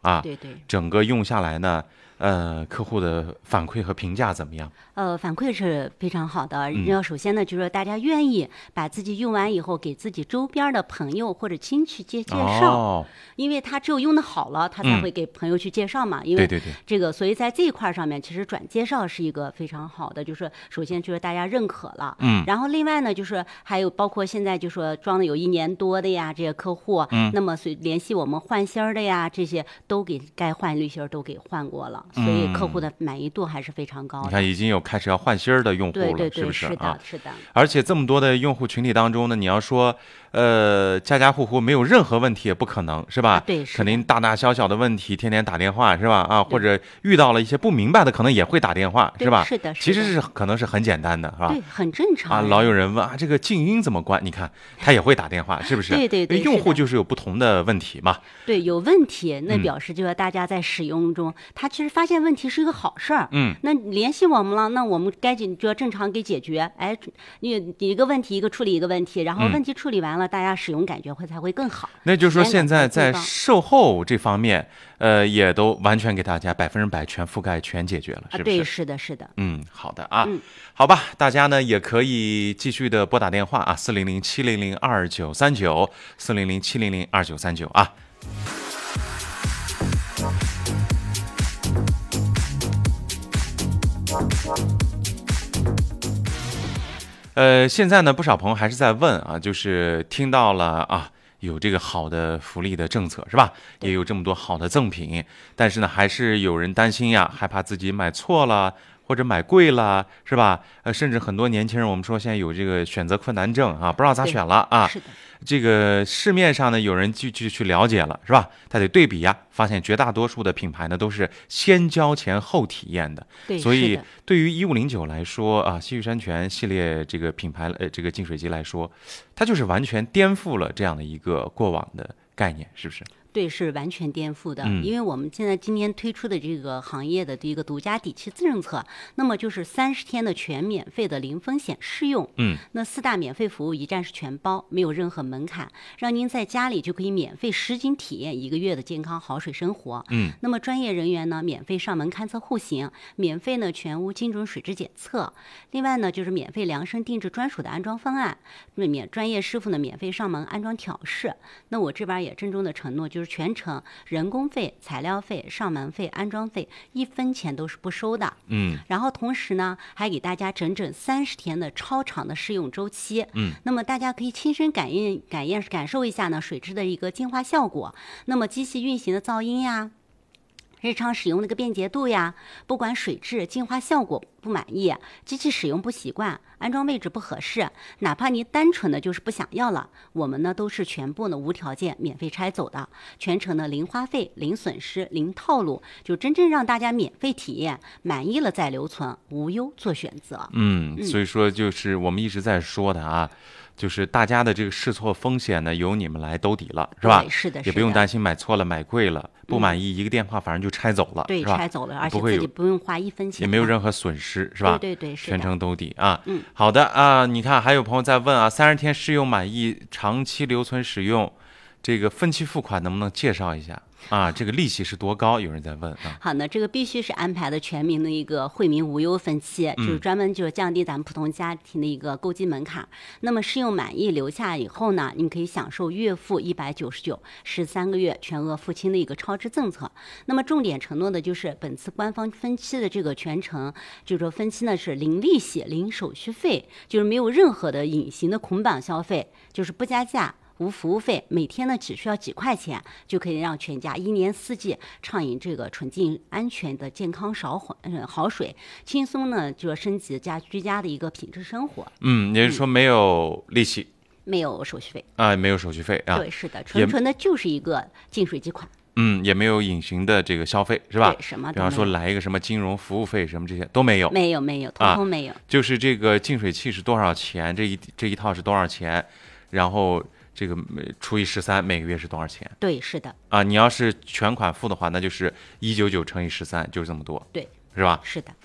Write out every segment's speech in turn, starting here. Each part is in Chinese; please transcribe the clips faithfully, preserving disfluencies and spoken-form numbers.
啊。 对对。 整个用下来呢，呃，客户的反馈和评价怎么样？ 呃，反馈是非常好的。 嗯要首先呢，就是大家愿意把自己用完以后，给自己周边的朋友或者亲戚介介绍， 哦、 因为他只有用的好了，他才会给朋友去介绍嘛。嗯、因为对对对， 这个，所以在这一块上面，其实转介绍是一个非常好的，就是首先就是大家认可了， 嗯， 然后另外呢，就是还有包括现在就说装的有一年多的呀，这些客户， 嗯， 那么所以联系我们换芯儿的呀，这些都给该换滤芯儿都给换过了，所以客户的满意度还是非常高的。 你看，已经有开始要换芯儿的用户了， 对对对， 是不是？ 是的， 啊， 是的。 而且这么多的用户群体当中呢，你要说，呃，家家户户没有任何问题也不可能，是吧？ 啊、对， 肯定大大小小的问题，天天打电话，是吧？啊，或者遇到了一些不明白的，可能也会打电话，是吧？ 是的， 其实是可能是很简单的，是吧？ 对，很正常啊。老有人问啊，这个静音怎么关？你看他也会打电话，是不是？ 对对对， 用户就是有不同的问题嘛。 对，有问题，那表示就是大家在使用中，嗯、他其实发现问题是一个好事儿。 嗯， 那联系我们了，那我们该紧就要正常给解决。哎，你一个问题一个处理一个问题，然后问题处理完了，嗯、大家使用感觉会才会更好。 那就是说，现在在售后这方面，呃，也都完全给大家百分之百全覆盖、全解决了，是不是？ 对，是的，是的。 嗯，好的啊， 嗯、 好吧，大家呢也可以继续的拨打电话啊，四零零七零零二九三九，四零零七零零二九三九啊。呃，现在呢，不少朋友还是在问啊，就是听到了啊，有这个好的福利的政策是吧？也有这么多好的赠品，但是呢，还是有人担心呀，害怕自己买错了或者买贵了，是吧？呃，甚至很多年轻人，我们说现在有这个选择困难症啊，不知道咋选了啊。 是的。 这个市面上呢，有人继续去了解了，是吧？他得对比呀，发现绝大多数的品牌呢都是先交钱后体验的。 对， 所以对于一五零九来说啊，西域山泉系列这个品牌呃这个净水机来说，它就是完全颠覆了这样的一个过往的概念，是不是？ 对，是完全颠覆的， 嗯、 因为我们现在今天推出的这个行业的一个独家底气政策，那么就是三十天的全免费的零风险试用， 嗯， 那四大免费服务一站式全包，没有任何门槛，让您在家里就可以免费实景体验一个月的健康好水生活， 嗯， 那么专业人员呢免费上门勘测户型，免费呢全屋精准水质检测，另外呢就是免费量身定制专属的安装方案，免专业师傅呢免费上门安装调试，那我这边也郑重的承诺就是。全程人工费、材料费、上门费、安装费，一分钱都是不收的。 嗯， 然后同时呢，还给大家整整三十天的超长的试用周期。 嗯， 那么大家可以亲身感应、感验、感受一下呢水质的一个净化效果。那么机器运行的噪音呀。日常使用那个便捷度呀，不管水质、净化效果不满意，机器使用不习惯，安装位置不合适，哪怕你单纯的就是不想要了，我们呢都是全部呢无条件免费拆走的，全程呢零花费、零损失、零套路，就真正让大家免费体验，满意了再留存，无忧做选择。 嗯，所以说就是我们一直在说的啊。就是大家的这个试错风险呢，由你们来兜底了，是吧？ 是的， 也不用担心买错了、买贵了，不满意一个电话反正就拆走了， 对， 是吧？ 拆走了，而且自己不用花一分钱， 也没有任何损失，是吧？ 对对对，是全程兜底啊。 嗯， 好的啊，你看还有朋友在问啊，三十天试用满意，长期留存使用，这个分期付款能不能介绍一下？啊，这个利息是多高？有人在问啊。 好，那这个必须是安排的全民的一个惠民无忧分期， 嗯、 就是专门就是降低咱们普通家庭的一个购金门槛。那么试用满意留下以后呢，你可以享受月付一百九十九，十三个月全额付清的一个超值政策。那么重点承诺的就是本次官方分期的这个全程，就是说分期呢是零利息、零手续费，就是没有任何的隐形的捆绑消费，就是不加价。无服务费，每天呢只需要几块钱，就可以让全家一年四季畅饮这个纯净、安全的健康少嗯好水，轻松呢就升级家居家的一个品质生活。 嗯，也就是说没有利息， 嗯、没有手续费啊，没有手续费啊。 对，是的，纯纯的就是一个净水机款。 嗯，也没有隐形的这个消费，是吧？ 对，什么？ 比方说来一个什么金融服务费什么这些都没有， 没有没有，通通没有、 啊。就是这个净水器是多少钱？这一这一套是多少钱？然后。这个除以十三，每个月是多少钱？ 对，是的。 啊，你要是全款付的话，那就是一九九乘以十三，就是这么多。 对， 是吧？ 是的。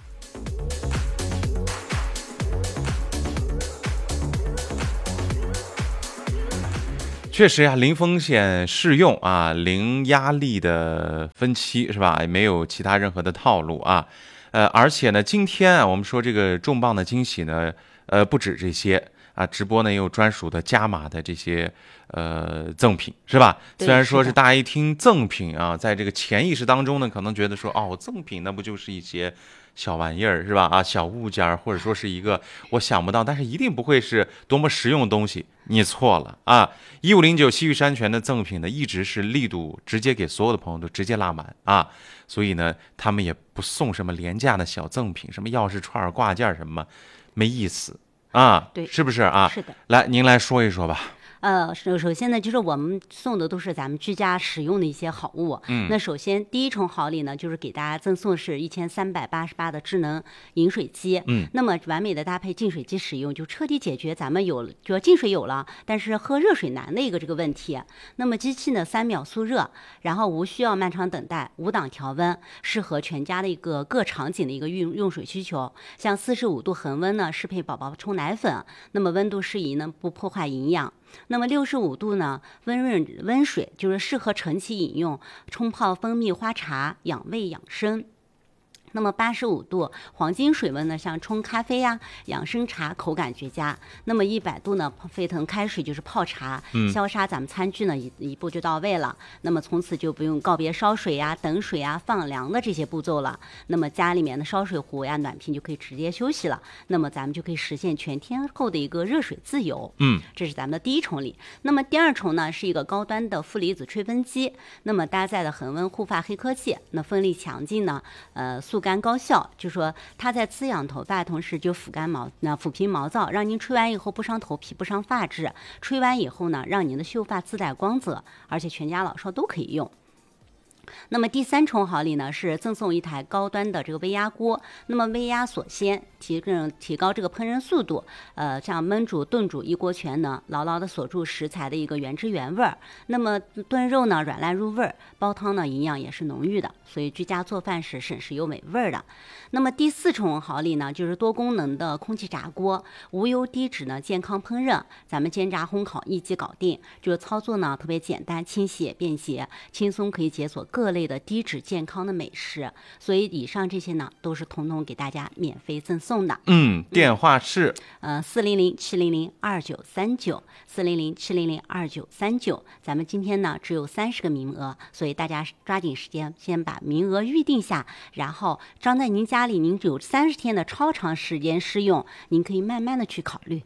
确实呀，零风险适用啊，零压力的分期是吧？也没有其他任何的套路啊。呃，而且呢，今天啊，我们说这个重磅的惊喜呢，呃，不止这些啊，直播呢也有专属的加码的这些呃赠品是吧？虽然说是大家一听赠品啊，在这个潜意识当中呢，可能觉得说哦，赠品那不就是一些小玩意儿是吧？啊，小物件，或者说是一个我想不到，但是一定不会是多么实用的东西。你错了啊！一五零九西域山泉的赠品呢，一直是力度直接给所有的朋友都直接拉满啊，所以呢，他们也不送什么廉价的小赠品，什么钥匙串、挂件什么，没意思啊， 对， 是不是啊？ 是的。 来，您来说一说吧。 呃，首首先呢，就是我们送的都是咱们居家使用的一些好物。 嗯， 那首先第一重好礼呢，就是给大家赠送是一千三百八十八的智能饮水机。 嗯， 那么完美的搭配净水机使用，就彻底解决咱们有就净水有了，但是喝热水难的一个这个问题。那么机器呢，三秒速热，然后无需要漫长等待，五档调温，适合全家的一个各场景的一个用用水需求。像四十五度恒温呢，适配宝宝冲奶粉，那么温度适宜呢，不破坏营养。那么六十五度呢，温润温水就是适合晨起饮用，冲泡蜂蜜花茶，养胃养生。那么八十五度黄金水温呢，像冲咖啡呀、养生茶，口感绝佳。那么一百度呢，沸腾开水就是泡茶，消杀咱们餐具呢一一步就到位了。那么从此就不用告别烧水呀、等水呀、放凉的这些步骤了。那么家里面的烧水壶呀、暖瓶就可以直接休息了。那么咱们就可以实现全天候的一个热水自由。 嗯， 这是咱们的第一重礼。那么第二重呢，是一个高端的负离子吹风机，那么搭载了恒温护发黑科技，那风力强劲呢，呃速干高效，就说它在滋养头发同时就抚干毛，那抚平毛躁，让您吹完以后不伤头皮不伤发质，吹完以后呢，让您的秀发自带光泽，而且全家老少都可以用。那么第三重好礼呢，是赠送一台高端的这个微压锅。那么微压锁鲜，提更提高这个烹饪速度，呃，像焖煮、炖煮一锅全能，牢牢的锁住食材的一个原汁原味儿。那么炖肉呢软烂入味儿，煲汤呢营养也是浓郁的，所以居家做饭时省时又美味儿的。那么第四重好礼呢，就是多功能的空气炸锅，无油低脂呢，健康烹饪，咱们煎炸烘烤一机搞定，就是操作呢特别简单，清洗也便捷，轻松可以解锁各类的低脂健康的美食。所以以上这些呢，都是统统给大家免费赠送的。 嗯，电话是呃四零零七零零二九三九，四零零七零零二九三九。咱们今天呢只有三十个名额，所以大家抓紧时间先把名额预定下，然后装在您家里，您只有三十天的超长时间试用，您可以慢慢的去考虑。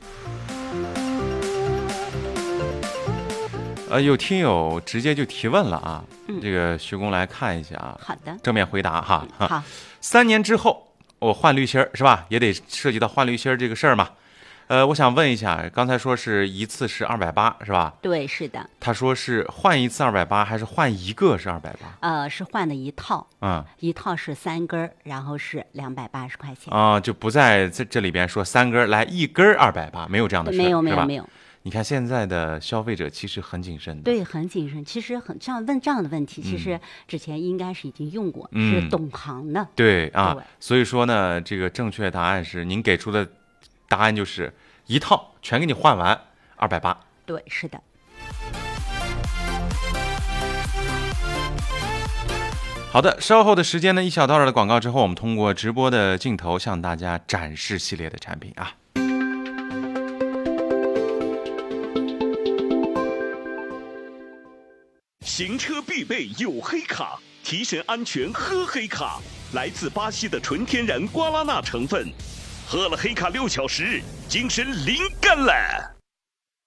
呃，有听友直接就提问了啊，嗯、这个徐工来看一下啊。 好的， 正面回答哈。 嗯、好， 三年之后我换滤芯儿是吧？也得涉及到换滤芯儿这个事儿嘛。呃，我想问一下，刚才说是一次是二百八是吧？ 对，是的。 他说是换一次二百八，还是换一个是二百八？ 呃，是换的一套， 嗯， 一套是三根儿，然后是两百八十块钱啊，就不在这这里边说三根儿来一根二百八，没有这样的事， 没有没有没有。 你看现在的消费者其实很谨慎的， 对，很谨慎。其实很这样问这样的问题，其实之前应该是已经用过， 嗯、 是懂行的。 对啊， 对， 所以说呢，这个正确答案是您给出的答案就是一套全给你换完二百八。 对，是的。 好的，稍后的时间呢，一小段的广告之后，我们通过直播的镜头向大家展示系列的产品啊。 行车必备有黑卡，提神安全喝黑卡。来自巴西的纯天然瓜拉纳成分，喝了黑卡六小时，精神灵感了。